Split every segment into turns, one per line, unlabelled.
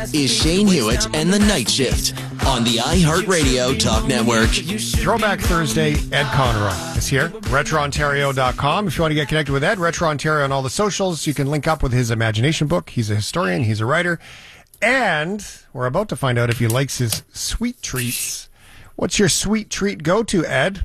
This is Shane Hewitt and the Night Shift on the iHeartRadio Talk Network.
Throwback Thursday, Ed Conroy is here. RetroOntario.com. If you want to get connected with Ed, Retro Ontario on all the socials, you can link up with his imagination book. He's a historian, he's a writer, and we're about to find out if he likes his sweet treats. What's your sweet treat go-to, Ed?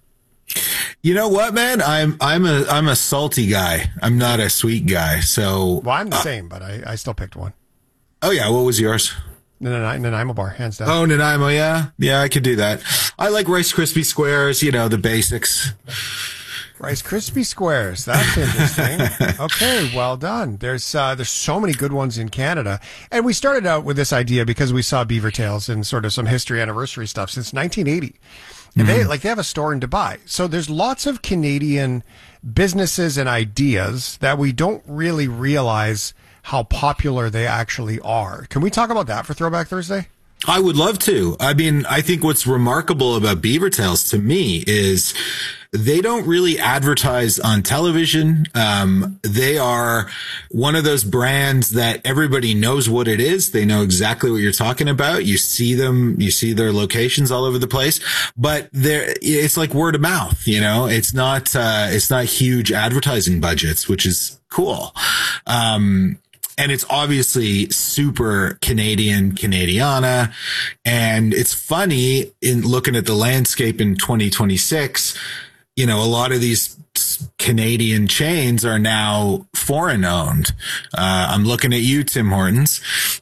You know what, man? I'm a salty guy. I'm not a sweet guy. So
Well, I'm the same, but I still picked one.
Oh yeah, what was yours?
Nanaimo bar, hands down.
Oh, Nanaimo, yeah. Yeah, I could do that. I like Rice Krispie Squares, the basics.
Rice Krispie Squares. That's interesting. Okay, well done. There's so many good ones in Canada. And we started out with this idea because we saw Beaver Tails and sort of some history anniversary stuff since 1980. And they have a store in Dubai. So there's lots of Canadian businesses and ideas that we don't really realize how popular they actually are. Can we talk about that for Throwback Thursday?
I would love to. I mean, I think what's remarkable about Beaver Tails to me is they don't really advertise on television. They are one of those brands that everybody knows what it is. They know exactly what you're talking about. You see them, you see their locations all over the place, but it's like word of mouth, it's not huge advertising budgets, which is cool. And it's obviously super Canadiana. And it's funny in looking at the landscape in 2026, a lot of these Canadian chains are now foreign owned. I'm looking at you, Tim Hortons.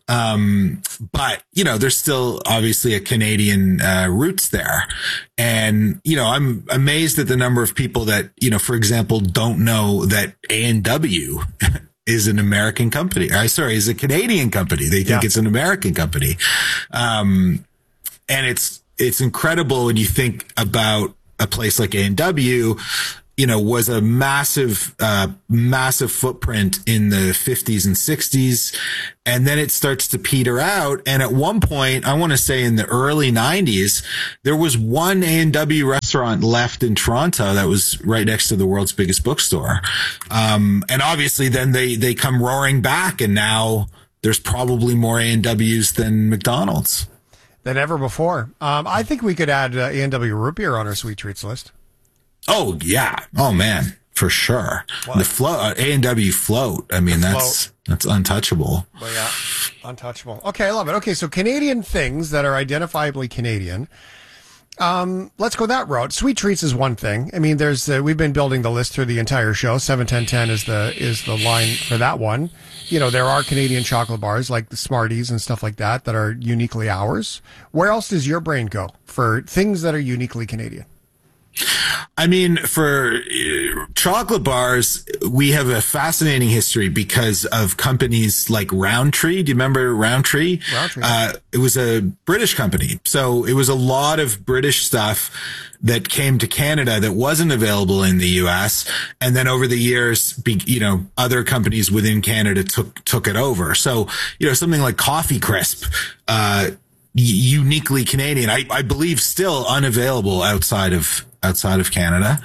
But, there's still obviously a Canadian roots there. And, I'm amazed at the number of people that, for example, don't know that A&W is an American company. Is a Canadian company. They think it's an American company. And it's incredible when you think about a place like A&W, was a massive footprint in the 50s and 60s. And then it starts to peter out. And at one point, I want to say in the early 90s, there was one A&W restaurant left in Toronto that was right next to the world's biggest bookstore. And obviously then they come roaring back, and now there's probably more A&Ws than McDonald's.
Than ever before. I think we could add A&W root beer on our sweet treats list.
Oh, yeah. Oh, man. For sure. What? The float, A&W float. I mean, that's untouchable.
Well, yeah. Untouchable. Okay, I love it. Okay, so Canadian things that are identifiably Canadian. Let's go that route. Sweet treats is one thing. I mean, we've been building the list through the entire show. 7-10-10 is the line for that one. There are Canadian chocolate bars like the Smarties and stuff like that are uniquely ours. Where else does your brain go for things that are uniquely Canadian?
I mean, for chocolate bars, we have a fascinating history because of companies like Roundtree. Do you remember Roundtree?
Roundtree.
It was a British company. So it was a lot of British stuff that came to Canada that wasn't available in the US. And then over the years, other companies within Canada took it over. So, something like Coffee Crisp, uniquely Canadian, I believe still unavailable outside of Canada.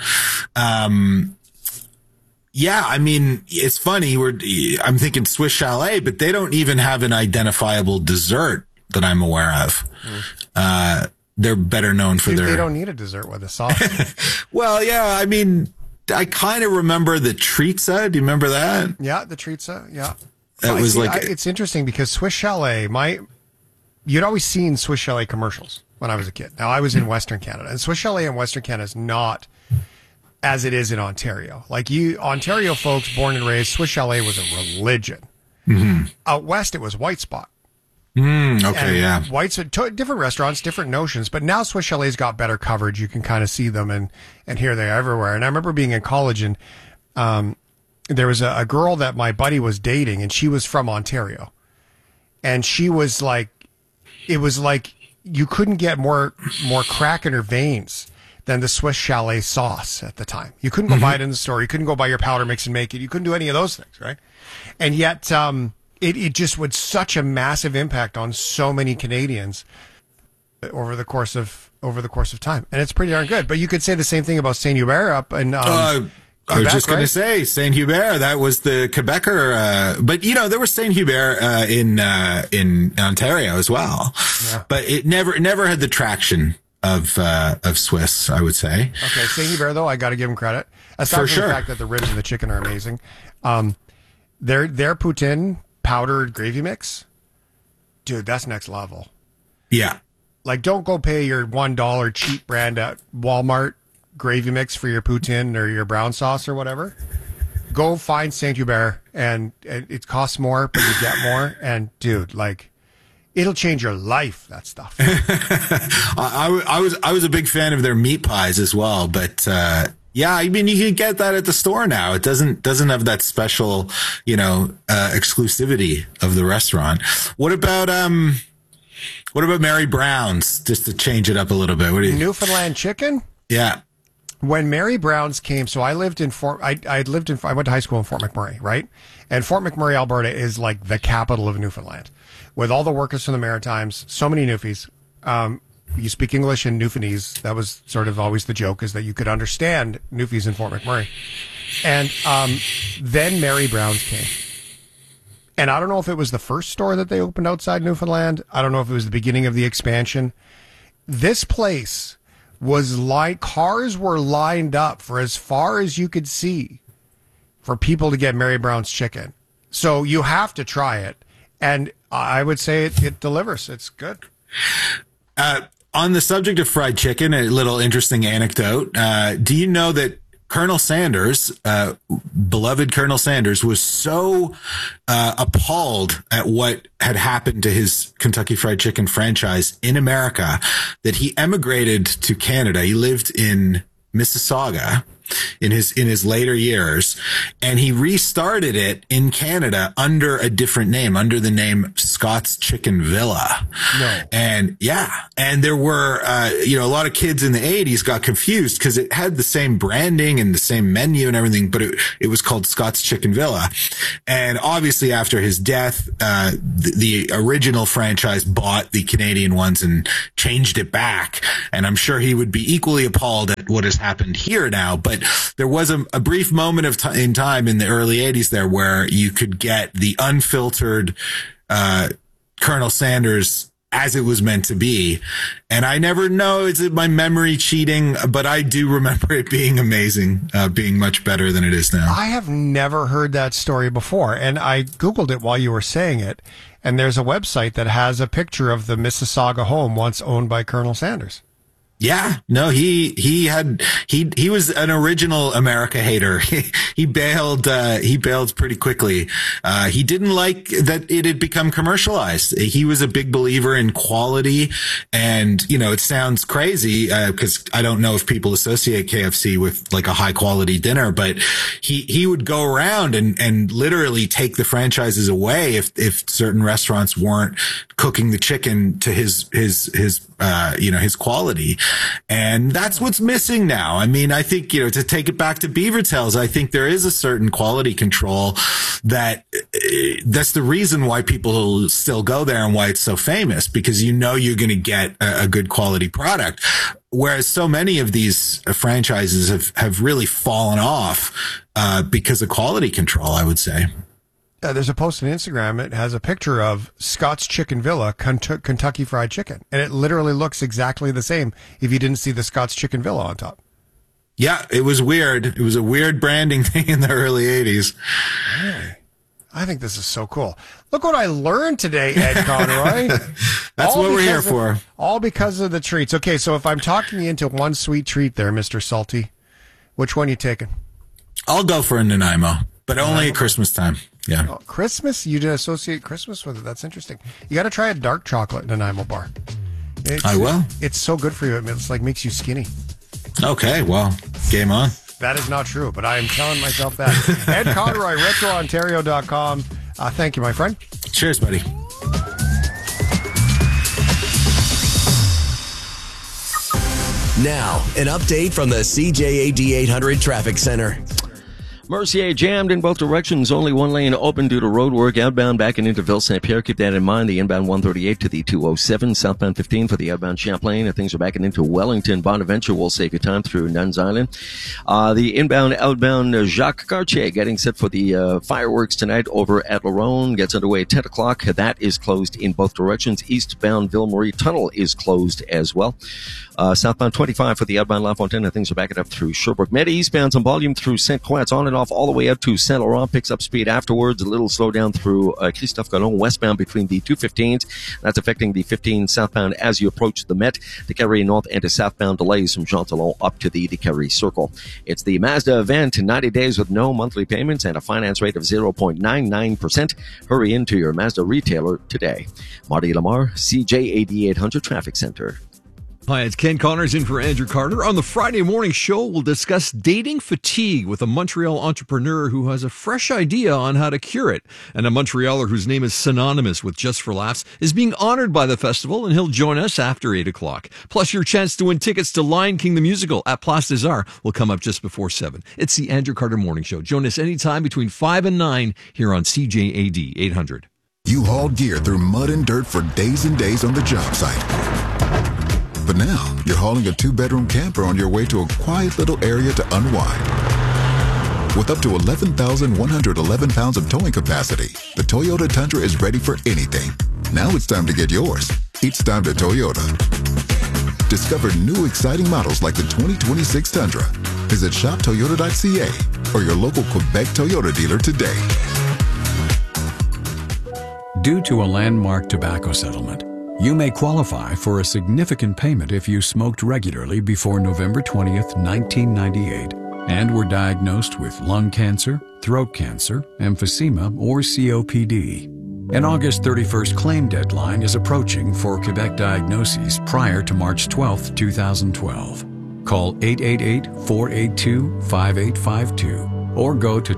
Yeah, I mean, it's funny. I'm thinking Swiss Chalet, but they don't even have an identifiable dessert that I'm aware of. They're better known for
They don't need a dessert with a sauce.
Well, yeah, I mean, I kind of remember the Treatza. Do you remember that?
Yeah, the Treatza. Yeah.
It's
interesting because Swiss Chalet, you'd always seen Swiss Chalet commercials when I was a kid. Now, I was in Western Canada, and Swiss Chalet in Western Canada is not as it is in Ontario. Like Ontario folks born and raised, Swiss Chalet was a religion. Mm-hmm. Out west, it was White Spot.
Okay, yeah.
Different restaurants, different notions, but now Swiss Chalet's got better coverage. You can kind of see them and here they are everywhere. And I remember being in college, and there was a girl that my buddy was dating, and she was from Ontario. And she was like, it was like you couldn't get more crack in her veins than the Swiss Chalet sauce at the time. You couldn't go buy it in the store. You couldn't go buy your powder mix and make it. You couldn't do any of those things, right? And yet, it just was such a massive impact on so many Canadians over the course of time, and it's pretty darn good. But you could say the same thing about Saint Hubert up in
I was
Quebec,
just going
right?
to say Saint Hubert. That was the Quebecer, but there was Saint Hubert in Ontario as well.
Yeah.
But it never had the traction of Swiss, I would say.
Okay, Saint Hubert though, I got to give him credit. Aside
For
from
sure.
the fact that the ribs of the chicken are amazing, their poutine powdered gravy mix, dude, that's next level.
Yeah.
Like, don't go pay your $1 cheap brand at Walmart gravy mix for your poutine or your brown sauce or whatever. Go find Saint Hubert, and it costs more, but you get more. And dude, like, it'll change your life. That stuff.
I was a big fan of their meat pies as well, but yeah, I mean, you can get that at the store now. It doesn't have that special, exclusivity of the restaurant. What about Mary Brown's? Just to change it up a little bit. What do you?
Newfoundland chicken.
Yeah.
When Mary Brown's came, so I lived in I went to high school in Fort McMurray, right? And Fort McMurray, Alberta is like the capital of Newfoundland. With all the workers from the Maritimes, so many Newfies. You speak English in Newfoundlandese. That was sort of always the joke, is that you could understand Newfies in Fort McMurray. And then Mary Brown's came. And I don't know if it was the first store that they opened outside Newfoundland. I don't know if it was the beginning of the expansion. This place was cars were lined up for as far as you could see for people to get Mary Brown's chicken. So you have to try it. And I would say it delivers. It's good.
On the subject of fried chicken, a little interesting anecdote. Do you know that Colonel Sanders, beloved Colonel Sanders, was so appalled at what had happened to his Kentucky Fried Chicken franchise in America that he emigrated to Canada. He lived in Mississauga in his later years, and he restarted it in Canada under a different name, under the name Scott's Chicken Villa.
No.
And there were a lot of kids in the 80s got confused because it had the same branding and the same menu and everything, but it was called Scott's Chicken Villa. And obviously after his death, the original franchise bought the Canadian ones and changed it back. And I'm sure he would be equally appalled at what has happened here now, but there was a brief moment in time in the early 80s there where you could get the unfiltered Colonel Sanders as it was meant to be. And I never know, is it my memory cheating? But I do remember it being amazing, being much better than it is now.
I have never heard that story before. And I Googled it while you were saying it. And there's a website that has a picture of the Mississauga home once owned by Colonel Sanders.
Yeah, no, he was an original America hater. He bailed pretty quickly. He didn't like that it had become commercialized. He was a big believer in quality. And, it sounds crazy, because I don't know if people associate KFC with like a high quality dinner, but he would go around and literally take the franchises away if certain restaurants weren't cooking the chicken to his quality. And that's what's missing now. I mean, I think, to take it back to Beavertails, I think there is a certain quality control that's the reason why people still go there and why it's so famous, because you're going to get a good quality product. Whereas so many of these franchises have really fallen off, because of quality control, I would say.
There's a post on Instagram. It has a picture of Scott's Chicken Villa, Kentucky Fried Chicken. And it literally looks exactly the same if you didn't see the Scott's Chicken Villa on top.
Yeah, it was weird. It was a weird branding thing in the early 80s.
Really? I think this is so cool. Look what I learned today, Ed Conroy.
That's what we're here for.
All because of the treats. Okay, so if I'm talking you into one sweet treat there, Mr. Salty, which one are you taking?
I'll go for a Nanaimo, but only at Christmas time. Yeah.
Oh, Christmas? You didn't associate Christmas with it. That's interesting. You got to try a dark chocolate Nanaimo bar.
I will.
It's so good for you. It's like makes you skinny.
Okay, well, game on.
That is not true, but I am telling myself that. Ed Conroy, RetroOntario.com. Thank you, my friend.
Cheers, buddy.
Now, an update from the CJAD 800 Traffic Center.
Mercier jammed in both directions. Only one lane open due to road work. Outbound back and into Ville Saint-Pierre. Keep that in mind. The inbound 138 to the 207. Southbound 15 for the outbound Champlain. And things are backing into Wellington. Bonaventure will save you time through Nuns Island. The inbound, outbound Jacques Cartier getting set for the fireworks tonight over at Laronde. Gets underway at 10 o'clock. That is closed in both directions. Eastbound Ville-Marie Tunnel is closed as well. Southbound 25 for the outbound La Fontaine. And things are backing up through Sherbrooke. Medi eastbound some volume through St. Croix. It's on and off all the way out to Saint Laurent. Picks up speed afterwards. A little slowdown through Christophe Colomb westbound between the 215s. That's affecting the 15 southbound as you approach the Met. The Carré north and to southbound delays from Jean Talon up to the Carré Circle. It's the Mazda event. 90 days with no monthly payments and a finance rate of 0.99%. Hurry into your Mazda retailer today. Marty Lamar, CJAD 800 Traffic Center.
Hi, it's Ken Connors in for Andrew Carter. On the Friday morning show, we'll discuss dating fatigue with a Montreal entrepreneur who has a fresh idea on how to cure it. And a Montrealer whose name is synonymous with Just for Laughs is being honored by the festival, and he'll join us after 8 o'clock. Plus, your chance to win tickets to Lion King the Musical at Place des Arts will come up just before 7. It's the Andrew Carter Morning Show. Join us anytime between 5 and 9 here on CJAD 800.
You hauled gear through mud and dirt for days and days on the job site. But now, you're hauling a 2-bedroom camper on your way to a quiet little area to unwind. With up to 11,111 pounds of towing capacity, the Toyota Tundra is ready for anything. Now it's time to get yours. It's time to Toyota. Discover new exciting models like the 2026 Tundra. Visit shoptoyota.ca or your local Quebec Toyota dealer today.
Due to a landmark tobacco settlement, you may qualify for a significant payment if you smoked regularly before November 20th, 1998, and were diagnosed with lung cancer, throat cancer, emphysema, or COPD. An August 31st claim deadline is approaching for Quebec diagnoses prior to March 12th, 2012. Call 888-482-5852 or go to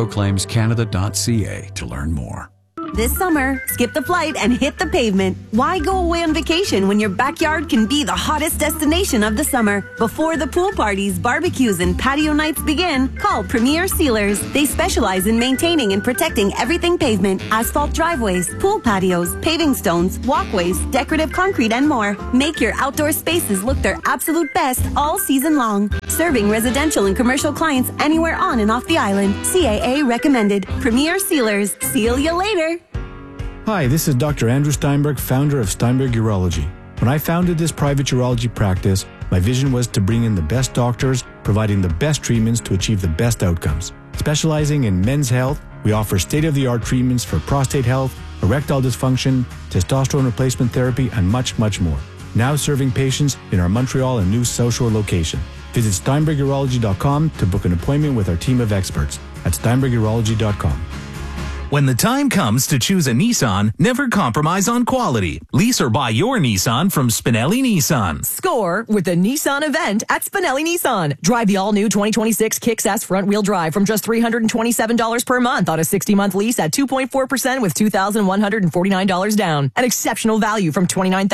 tobaccoclaimscanada.ca to learn more.
This summer, skip the flight and hit the pavement. Why go away on vacation when your backyard can be the hottest destination of the summer? Before the pool parties, barbecues, and patio nights begin, call Premier Sealers. They specialize in maintaining and protecting everything pavement, asphalt driveways, pool patios, paving stones, walkways, decorative concrete, and more. Make your outdoor spaces look their absolute best all season long. Serving residential and commercial clients anywhere on and off the island. CAA recommended. Premier Sealers. Seal you later.
Hi, this is Dr. Andrew Steinberg, founder of Steinberg Urology. When I founded this private urology practice, my vision was to bring in the best doctors, providing the best treatments to achieve the best outcomes. Specializing in men's health, we offer state-of-the-art treatments for prostate health, erectile dysfunction, testosterone replacement therapy, and much, much more. Now serving patients in our Montreal and new South Shore location. Visit SteinbergUrology.com to book an appointment with our team of experts at SteinbergUrology.com.
When the time comes to choose a Nissan, never compromise on quality. Lease or buy your Nissan from Spinelli Nissan.
Score with the Nissan event at Spinelli Nissan. Drive the all-new 2026 Kicks-S front-wheel drive from just $327 per month on a 60-month lease at 2.4% with $2,149 down. An exceptional value from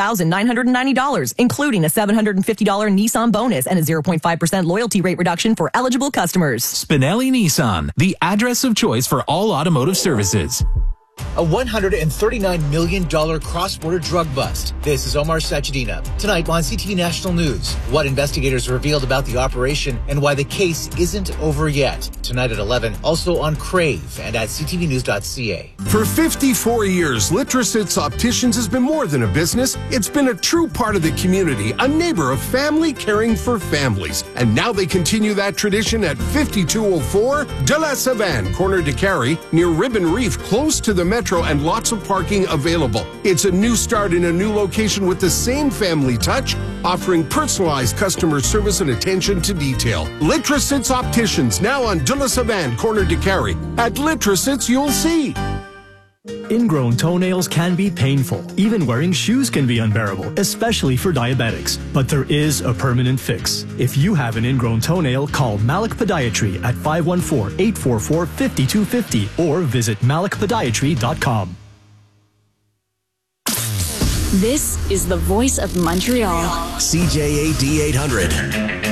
$29,990, including a $750 Nissan bonus and a 0.5% loyalty rate reduction for eligible customers.
Spinelli Nissan, the address of choice for all automotive services.
A $139 million cross-border drug bust. This is Omar Sajidina. Tonight on CTV National News, what investigators revealed about the operation and why the case isn't over yet. Tonight at 11, also on Crave and at ctvnews.ca.
For 54 years, Litrasits Opticians has been more than a business. It's been a true part of the community, a neighbor of family caring for families. And now they continue that tradition at 5204 De La Savane, corner de Carey, near Ribbon Reef, close to the Metro, and lots of parking available. It's a new start in a new location with the same family touch, offering personalized customer service and attention to detail. Litrasits Opticians, now on De La Savane, corner de Carey. At Litrasits, you'll see.
Ingrown toenails can be painful. Even wearing shoes can be unbearable, especially for diabetics. But there is a permanent fix. If you have an ingrown toenail, call Malik Podiatry at 514-844-5250 or visit malikpodiatry.com.
This is the voice of Montreal.
CJAD 800.